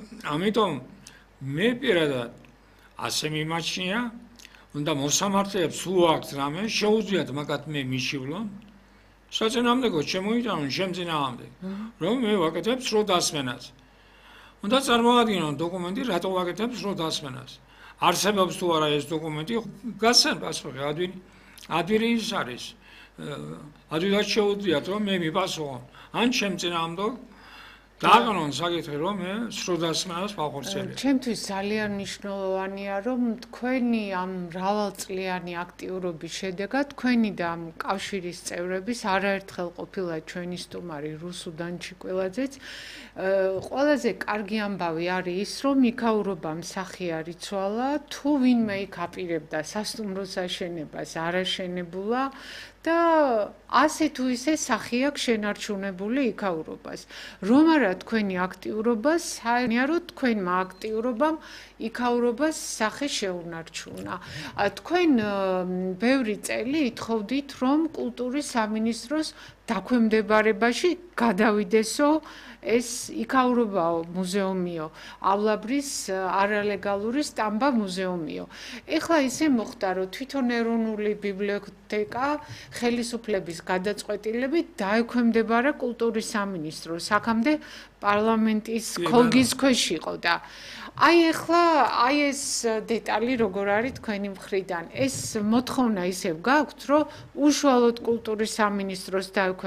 ამიტომ მე პირადად ასე მიმაჩნია, უნდა მოსამართლეებს თუ აქვს რამე, შეუძლიათ მაგათ მე მიშივლონ, საწინააღმდეგოდ შემოიტანონ ჩემ წინააღმდეგ, რომ მე ვაკეთებ სრულ დასმენას. უნდა წარმოადგინონ დოკუმენტი, რატო ვაკეთებ სრულ დასმენას. არსებობს თუ არა ეს დოკუმენტი, გასცენ პასუხი, ადვილი ის არის. ადვილად შეუძლიათ, რომ მე მიპასუხონ, ან ჩემ წინააღმდეგ დააყენონ საკითხი, რომ მე სრულ დასმენას ვახორციელებ. ჩემთვის ძალიან მნიშვნელოვანია, რომ თქვენი ამ მრავალწლიანი აქტიურობის შედეგად თქვენი და ამ კავშირის წევრების არაერთხელ ყოფილა ჩვენი სტუმარი რუსუდან ჩიკველაძეც. ყველაზე კარგი ამბავი არის ის, რომ იქაურობა მსახი არ იცვალა, თუ ვინმე იქ აპირებდა სასტუმროს აშენებას არ აშენებულა და ასე თუ ისე სახი აქვს შენარჩუნებული იქაურობას. რომ არა თქვენი აქტიურობა, საერთოდ თქვენმა აქტიურობამ იქაურობას სახე შეუნარჩუნა. თქვენ ბევრი წელი ითხოვდით, რომ კულტურის სამინისტროს დაქვემდებარებაში გადავიდესო ეს იქაურობაო მუზეუმიო, ავლაბრის არალეგალური სტამბა მუზეუმიო. ეხლა ისე მოხდა, რომ თვითონ ეროვნული ბიბლიოთეკა ხელისუფლების გადაწყვეტილებით დაექვემდებარა კულტურის სამინისტროს, აქამდე პარლამენტის ქოლგის ქვეშ იყო და აი ეხლა ეს დეტალი როგორ არის თქვენი მხრიდან? ეს მოთხოვნა ისევ გაქვთ, რომ უშუალოდ კულტურის სამინისტროს